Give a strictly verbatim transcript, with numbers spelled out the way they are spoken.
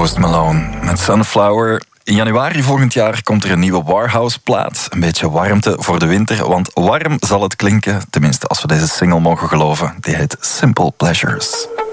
Post Malone met Sunflower. In januari volgend jaar komt er een nieuwe Warhouse-plaat. Een beetje warmte voor de winter, want warm zal het klinken. Tenminste, als we deze single mogen geloven. Die heet Simple Pleasures.